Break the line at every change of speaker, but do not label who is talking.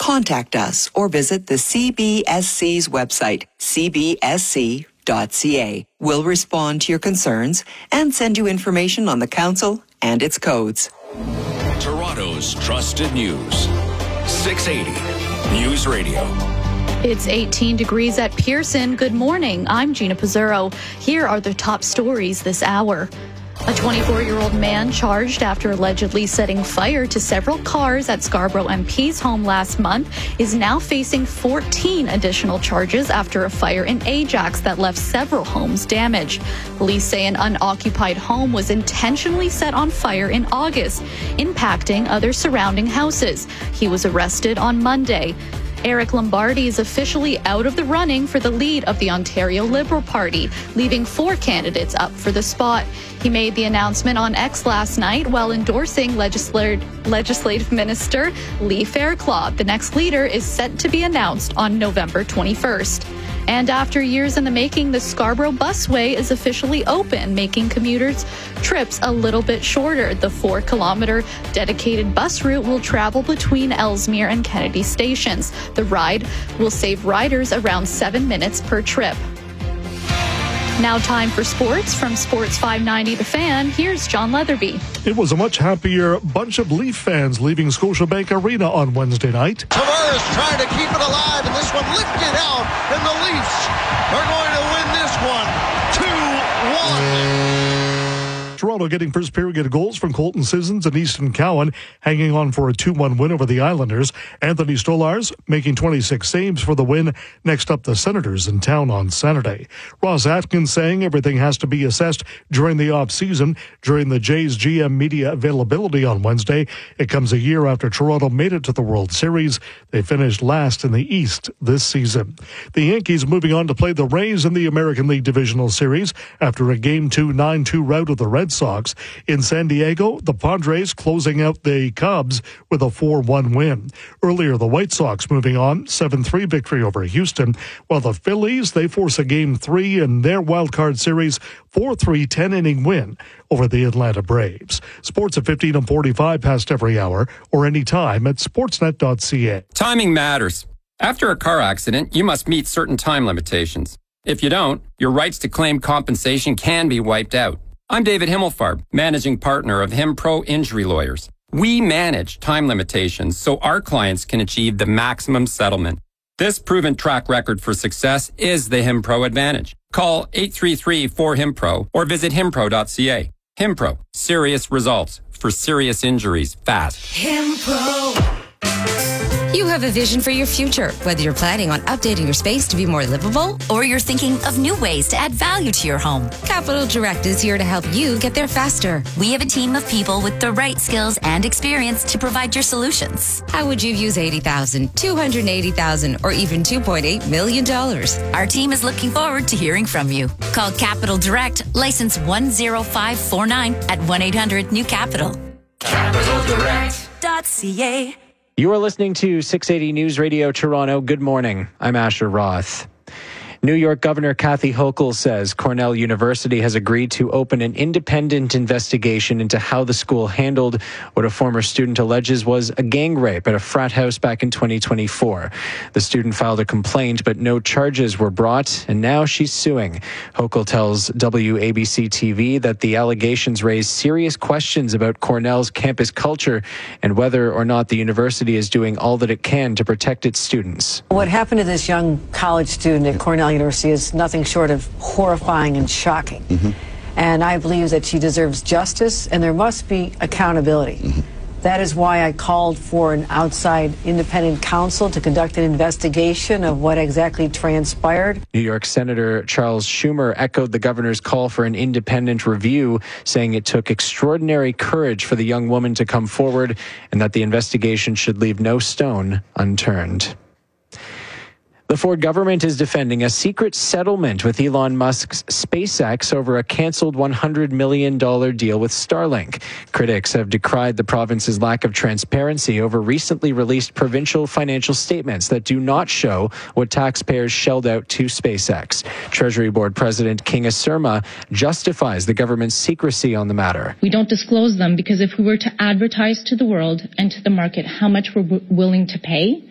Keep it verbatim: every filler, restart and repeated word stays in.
contact us or visit the C B S C's website, c b s c dot c a. We'll respond to your concerns and send you information on the council and its codes.
Toronto's trusted news. six eighty News Radio.
It's eighteen degrees at Pearson. Good morning. I'm Gina Pizzurro. Here are the top stories this hour. A twenty-four-year-old man charged after allegedly setting fire to several cars at Scarborough M P's home last month is now facing fourteen additional charges after a fire in Ajax that left several homes damaged. Police say an unoccupied home was intentionally set on fire in August, impacting other surrounding houses. He was arrested on Monday. Eric Lombardi is officially out of the running for the lead of the Ontario Liberal Party, leaving four candidates up for the spot. He made the announcement on X last night while endorsing legislative, legislative Minister Lee Fairclough. The next leader is set to be announced on November twenty-first. And after years in the making, the Scarborough Busway is officially open, making commuters' trips a little bit shorter. The four-kilometer dedicated bus route will travel between Ellesmere and Kennedy stations. The ride will save riders around seven minutes per trip. Now time for sports. From Sports five ninety The Fan, here's John Leatherby.
It was a much happier bunch of Leaf fans leaving Scotiabank Arena on Wednesday night.
Tavares trying to keep it alive, and this one lifted out, and the Leafs are going to win this one two one.
Toronto getting first period goals from Colton Sissons and Easton Cowan, hanging on for a two one win over the Islanders. Anthony Stolarz making twenty-six saves for the win. Next up, the Senators in town on Saturday. Ross Atkins saying everything has to be assessed during the off-season. During the Jays G M media availability on Wednesday, it comes a year after Toronto made it to the World Series. They finished last in the East this season. The Yankees moving on to play the Rays in the American League Divisional Series after a game two nine two rout of the Red Sox. In San Diego, the Padres closing out the Cubs with a four one win. Earlier, the White Sox moving on, seven three victory over Houston, while the Phillies, they force a game three in their wildcard series, four three ten-inning win over the Atlanta Braves. Sports at fifteen and forty-five past every hour or anytime at sportsnet dot c a.
Timing matters. After a car accident, you must meet certain time limitations. If you don't, your rights to claim compensation can be wiped out. I'm David Himmelfarb, managing partner of HimPro Injury Lawyers. We manage time limitations so our clients can achieve the maximum settlement. This proven track record for success is the HimPro advantage. Call eight three three four HimPro or visit himpro dot c a. HimPro, serious results for serious injuries fast.
HimPro. You have a vision for your future, whether you're planning on updating your space to be more livable or you're thinking of new ways to add value to your home. Capital Direct is here to help you get there faster. We have a team of people with the right skills and experience to provide your solutions. How would you use eighty thousand dollars, two hundred eighty thousand dollars, or even two point eight million dollars? Our team is looking forward to hearing from you. Call Capital Direct, license one zero five four nine at one eight hundred new capital.
capital direct dot c a.
You are listening to six eighty News Radio Toronto. Good morning. I'm Asher Roth. New York Governor Kathy Hochul says Cornell University has agreed to open an independent investigation into how the school handled what a former student alleges was a gang rape at a frat house back in twenty twenty-four. The student filed a complaint, but no charges were brought, and now she's suing. Hochul tells W A B C T V that the allegations raise serious questions about Cornell's campus culture and whether or not the university is doing all that it can to protect its students.
What happened to this young college student at Cornell University is nothing short of horrifying and shocking. Mm-hmm. And I believe that she deserves justice, and there must be accountability. Mm-hmm. That is why I called for an outside independent counsel to conduct an investigation of what exactly transpired.
New York Senator Charles Schumer echoed the governor's call for an independent review, saying it took extraordinary courage for the young woman to come forward and that the investigation should leave no stone unturned. The Ford government is defending a secret settlement with Elon Musk's SpaceX over a canceled one hundred million dollars deal with Starlink. Critics have decried the province's lack of transparency over recently released provincial financial statements that do not show what taxpayers shelled out to SpaceX. Treasury Board President Kinga Surma justifies the government's secrecy on the matter.
We don't disclose them because if we were to advertise to the world and to the market how much we're w- willing to pay,